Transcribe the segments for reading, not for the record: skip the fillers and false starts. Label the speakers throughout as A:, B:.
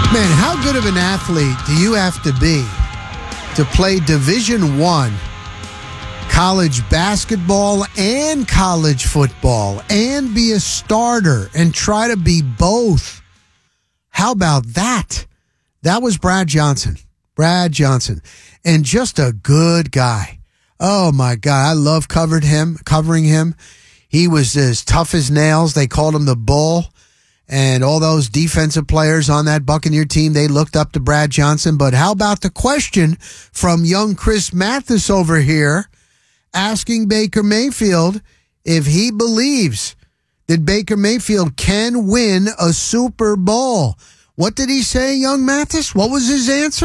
A: Man, how good of an athlete do you have to be to play Division I college basketball and college football and be a starter and try to be both? How about that? That was Brad Johnson. Brad Johnson. And just a good guy. Oh, my God. I love covering him. He was as tough as nails. They called him the Bull. And all those defensive players on that Buccaneer team, they looked up to Brad Johnson. But how about the question from young Chris Mathis over here asking Baker Mayfield if he believes that Baker Mayfield can win a Super Bowl? What did he say, young Mathis? What was his answer?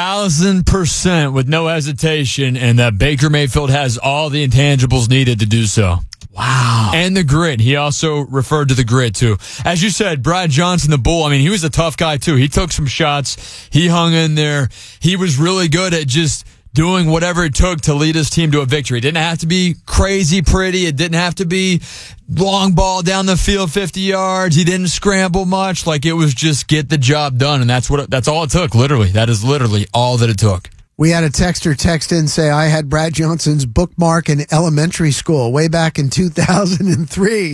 B: 1,000% with no hesitation, and that Baker Mayfield has all the intangibles needed to do so.
A: Wow.
B: And the grit. He also referred to the grit, too. As you said, Brad Johnson, the Bull, I mean, he was a tough guy, too. He took some shots. He hung in there. He was really good at just doing whatever it took to lead his team to a victory. It didn't have to be crazy pretty. It didn't have to be long ball down the field 50 yards. He didn't scramble much. Like, it was just get the job done, and that's all it took, literally. That is literally all that it took.
A: We had a texter text in and say, I had Brad Johnson's bookmark in elementary school way back in 2003.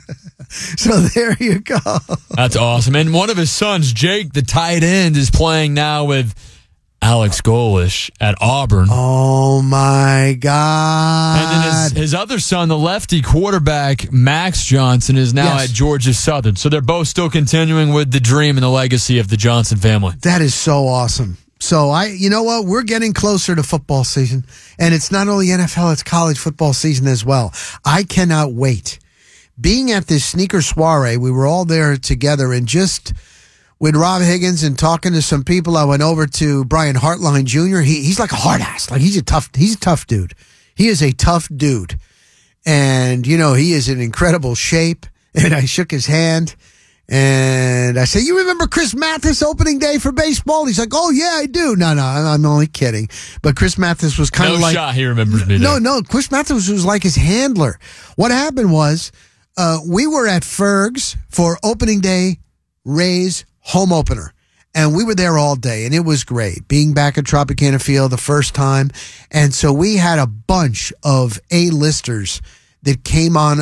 A: So there you go.
B: That's awesome. And one of his sons, Jake, the tight end, is playing now with Alex Golesh at Auburn.
A: Oh, my God.
B: And then his other son, the lefty quarterback, Max Johnson, is now at Georgia Southern. So they're both still continuing with the dream and the legacy of the Johnson family.
A: That is so awesome. So you know what? We're getting closer to football season, and it's not only NFL, it's college football season as well. I cannot wait. Being at this sneaker soiree, we were all there together, and just with Rob Higgins and talking to some people, I went over to Brian Hartline Jr. He's like a hard ass. Like he's a tough dude. He is a tough dude. And, you know, he is in incredible shape. And I shook his hand. And I said, you remember Chris Mathis opening day for baseball? He's like, oh, yeah, I do. No, I'm only kidding. But Chris Mathis was kind of like...
B: No shot he remembers me there.
A: No, Chris Mathis was like his handler. What happened was we were at Ferg's for opening day Rays home opener. And we were there all day, and it was great. Being back at Tropicana Field the first time. And so we had a bunch of A-listers that came on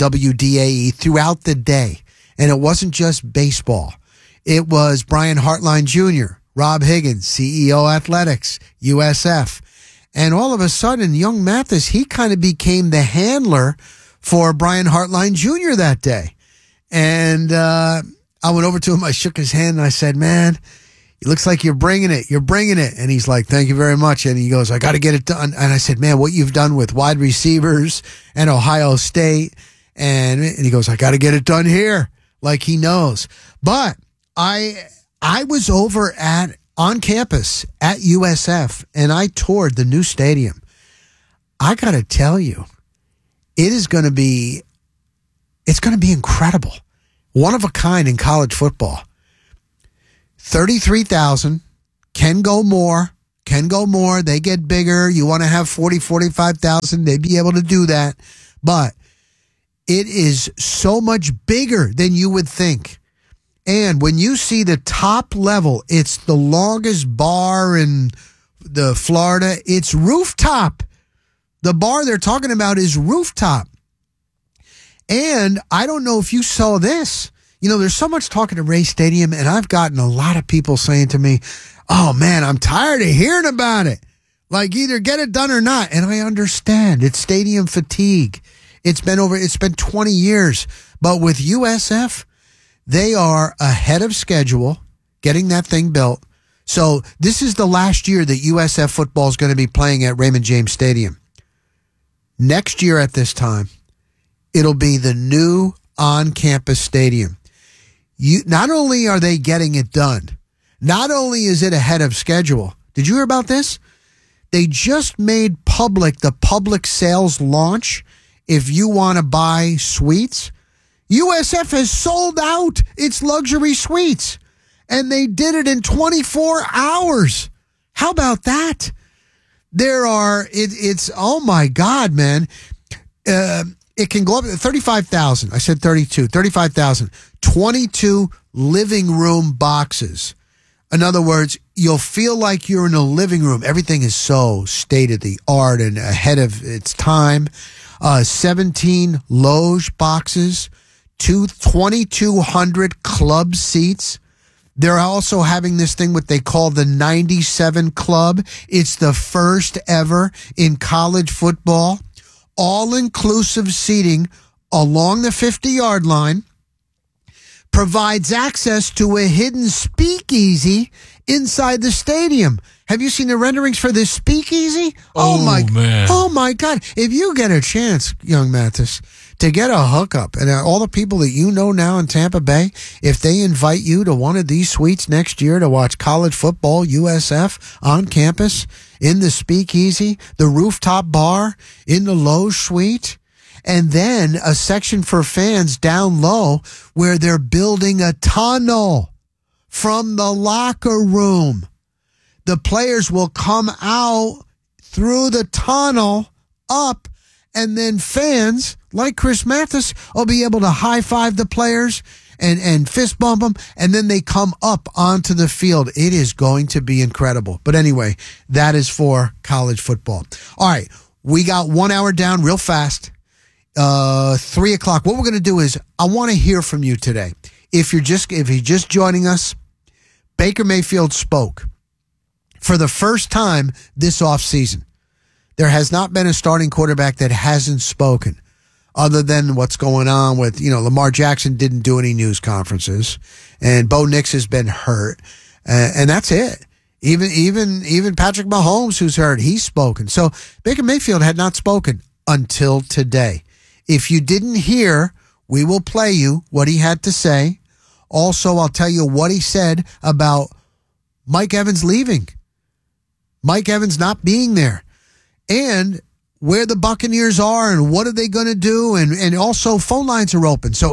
A: WDAE throughout the day. And it wasn't just baseball. It was Brian Hartline Jr., Rob Higgins, CEO Athletics, USF. And all of a sudden, young Mathis, he kind of became the handler for Brian Hartline Jr. that day. And I went over to him, I shook his hand, and I said, man, it looks like you're bringing it. You're bringing it. And he's like, thank you very much. And he goes, I got to get it done. And I said, man, what you've done with wide receivers and Ohio State. And he goes, I got to get it done here. Like he knows. But I was over on campus at USF, and I toured the new stadium. I got to tell you, it's going to be incredible. One of a kind in college football. 33,000 can go more. They get bigger. You want to have 40, 45,000. They'd be able to do that. But it is so much bigger than you would think. And when you see the top level, it's the longest bar in the Florida. It's rooftop. The bar they're talking about is rooftop. And I don't know if you saw this. You know, there's so much talking at Ray Stadium, and I've gotten a lot of people saying to me, oh, man, I'm tired of hearing about it. Like, either get it done or not. And I understand. It's stadium fatigue. It's been 20 years. But with USF, they are ahead of schedule getting that thing built. So this is the last year that USF football is going to be playing at Raymond James Stadium. Next year at this time, it'll be the new on-campus stadium. Not only are they getting it done, not only is it ahead of schedule. Did you hear about this? They just made public the public sales launch. If you want to buy suites, USF has sold out its luxury suites, and they did it in 24 hours. How about that? It's oh my God, man. It can go up to 35,000. I said 32, 35,000. 22 living room boxes. In other words, you'll feel like you're in a living room. Everything is so state of the art and ahead of its time. 17 loge boxes, 2,200 club seats. They're also having this thing what they call the 97 Club. It's the first ever in college football. All-inclusive seating along the 50-yard line. Provides access to a hidden speakeasy inside the stadium. Have you seen the renderings for this speakeasy?
B: Man.
A: Oh my God. If you get a chance, young Mathis, to get a hookup, and all the people that you know now in Tampa Bay, if they invite you to one of these suites next year to watch college football, USF, on campus, in the speakeasy, the rooftop bar, in the loge suite, and then a section for fans down low where they're building a tunnel from the locker room. The players will come out through the tunnel up, and then fans like Chris Mathis will be able to high-five the players and fist bump them, and then they come up onto the field. It is going to be incredible. But anyway, that is for college football. All right, we got 1 hour down real fast. 3 o'clock. What we're going to do is I want to hear from you today. If you're just joining us, Baker Mayfield spoke for the first time this offseason. There has not been a starting quarterback that hasn't spoken, other than what's going on with, Lamar Jackson didn't do any news conferences, and Bo Nix has been hurt, and that's it. Even Patrick Mahomes, who's hurt, he's spoken. So Baker Mayfield had not spoken until today. If you didn't hear, we will play you what he had to say. Also, I'll tell you what he said about Mike Evans leaving, Mike Evans not being there, and where the Buccaneers are and what are they going to do. And also phone lines are open. So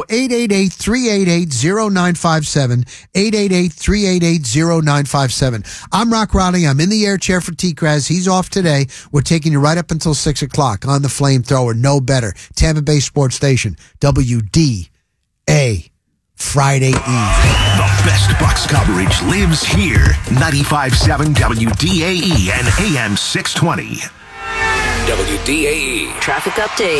A: 888-388-0957, 888-388-0957. I'm Rock Rowley. I'm in the air chair for T-Kraz. He's off today. We're taking you right up until 6 o'clock on the Flamethrower. No better. Tampa Bay Sports Station, WDA, Friday Eve.
C: The best Bucs coverage lives here. 95.7 WDAE and AM 620. WDAE
D: traffic update.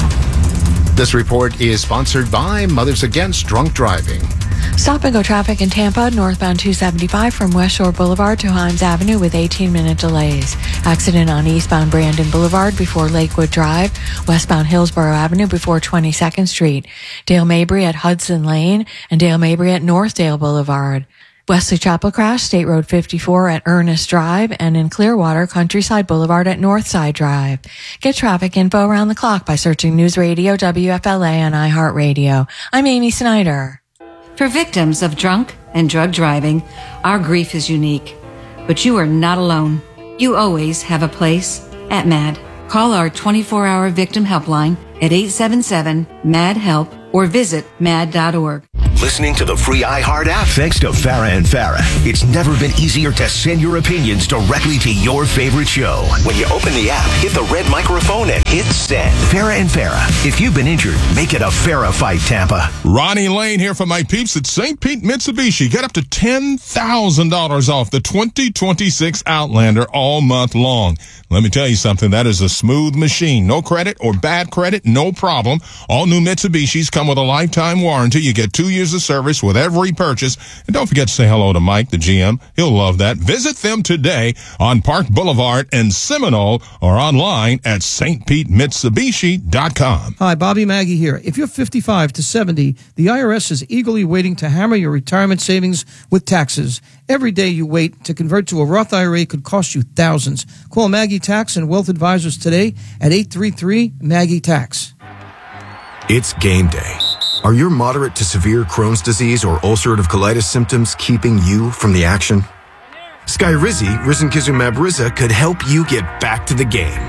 E: This report is sponsored by Mothers Against Drunk Driving.
F: Stop and go traffic in Tampa, northbound 275 from West Shore Boulevard to Himes Avenue with 18-minute delays. Accident on eastbound Brandon Boulevard before Lakewood Drive, westbound Hillsborough Avenue before 22nd Street, Dale Mabry at Hudson Lane, and Dale Mabry at Northdale Boulevard. Wesley Chapel crash, State Road 54 at Ernest Drive, and in Clearwater, Countryside Boulevard at Northside Drive. Get traffic info around the clock by searching News Radio WFLA and iHeartRadio. I'm Amy Snyder.
G: For victims of drunk and drug driving, our grief is unique. But you are not alone. You always have a place at MAD. Call our 24-hour victim helpline at 877-MAD-HELP or visit mad.org.
C: Listening to the free iHeart app thanks to Farah and Farah. It's never been easier to send your opinions directly to your favorite show. When you open the app, hit the red microphone and hit send. Farah and Farah. If you've been injured, make it a Farah fight, Tampa.
H: Ronnie Lane here for my peeps at St. Pete Mitsubishi. Get up to $10,000 off the 2026 Outlander all month long. Let me tell you something. That is a smooth machine. No credit or bad credit, no problem. All new Mitsubishis come with a lifetime warranty. You get 2 years of service with every purchase. And don't forget to say hello to Mike, the GM. He'll love that. Visit them today on Park Boulevard in Seminole or online at stpetemitsubishi.com.
I: Hi, Bobby Maggie here. If you're 55 to 70, the IRS is eagerly waiting to hammer your retirement savings with taxes. Every day you wait to convert to a Roth IRA could cost you thousands. Call Maggie Tax and Wealth Advisors today at 833-MAGGIE-TAX.
J: It's game day. Are your moderate to severe Crohn's disease or ulcerative colitis symptoms keeping you from the action? Skyrizi, risankizumab Riza, could help you get back to the game.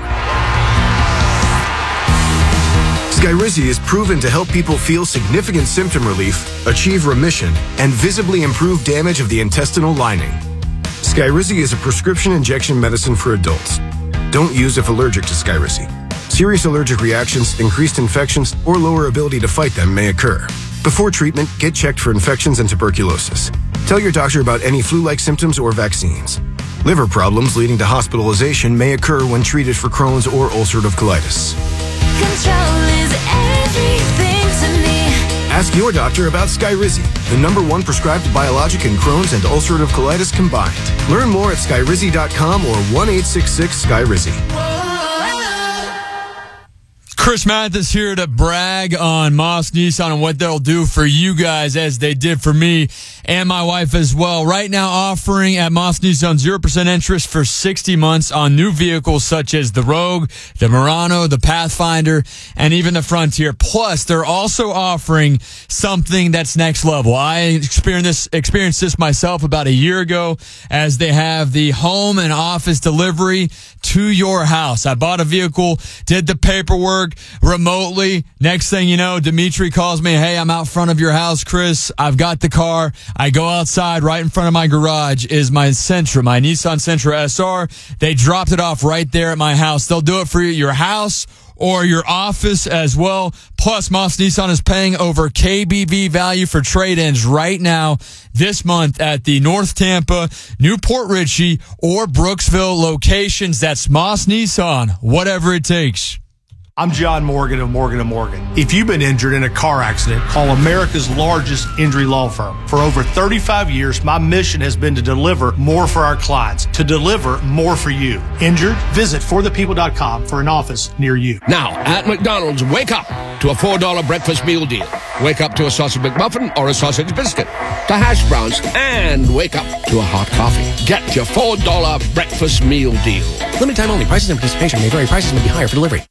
J: Skyrizi is proven to help people feel significant symptom relief, achieve remission, and visibly improve damage of the intestinal lining. Skyrizi is a prescription injection medicine for adults. Don't use if allergic to Skyrizi. Serious allergic reactions, increased infections, or lower ability to fight them may occur. Before treatment, get checked for infections and tuberculosis. Tell your doctor about any flu-like symptoms or vaccines. Liver problems leading to hospitalization may occur when treated for Crohn's or ulcerative colitis.
D: Control is everything to me.
J: Ask your doctor about Skyrizi, the #1 prescribed biologic in Crohn's and ulcerative colitis combined. Learn more at skyrizi.com or 1-866-SKYRIZI.
B: Chris Mathis here to brag on Moss Nissan and what they'll do for you guys as they did for me and my wife as well. Right now offering at Moss Nissan 0% interest for 60 months on new vehicles such as the Rogue, the Murano, the Pathfinder, and even the Frontier. Plus, they're also offering something that's next level. I experienced this myself about a year ago as they have the home and office delivery to your house. I bought a vehicle, did the paperwork remotely. Next thing you know, Dimitri calls me, hey, I'm out front of your house, Chris. I've got the car. I go outside. Right in front of my garage is my Sentra, my Nissan Sentra SR. They dropped it off right there at my house. They'll do it for your house or your office as well. Plus, Moss Nissan is paying over KBV value for trade-ins right now this month at the North Tampa, New Port Richey, or Brooksville locations. That's Moss Nissan, whatever it takes.
K: I'm John Morgan of Morgan & Morgan. If you've been injured in a car accident, call America's largest injury law firm. For over 35 years, my mission has been to deliver more for our clients, to deliver more for you. Injured? Visit forthepeople.com for an office near you.
L: Now, at McDonald's, wake up to a $4 breakfast meal deal. Wake up to a sausage McMuffin or a sausage biscuit, to hash browns, and wake up to a hot coffee. Get your $4 breakfast meal deal.
M: Limited time only. Prices and participation may vary. Prices may be higher for delivery.